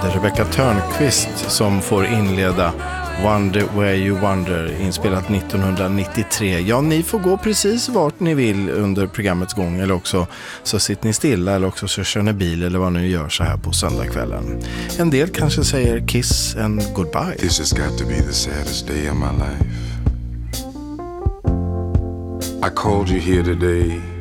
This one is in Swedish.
Det är Rebecca Törnqvist som får inleda Wonder Where You Wonder, inspelat 1993. Ja, ni får gå precis vart ni vill under programmets gång, eller också så sitter ni stilla, eller också så kör ni bil, eller vad ni gör så här på söndagskvällen. En del kanske säger kiss and goodbye. This has got to be the saddest day of my life. I called you here today